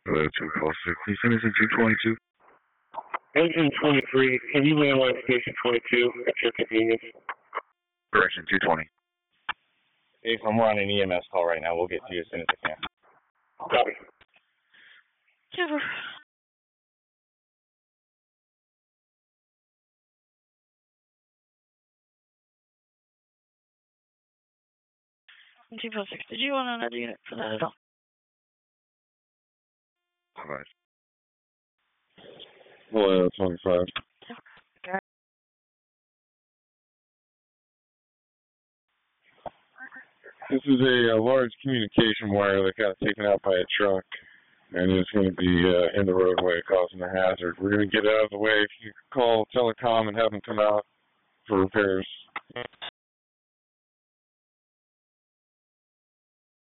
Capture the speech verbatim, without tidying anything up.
Hello, two four six. Please send us a two twenty-two. Engine twenty-three, can you land on station twenty-two at your convenience? Correction, two twenty. If I'm on an E M S call right now, we'll get to you as soon as I can. Copy. Super. two four six, did you want another unit for that at all? Five. Hello, twenty-five. Okay. This is a, a large communication wire that got taken out by a truck, and it's going to be uh, in the roadway causing a hazard. We're going to get out of the way. If you call telecom and have them come out for repairs.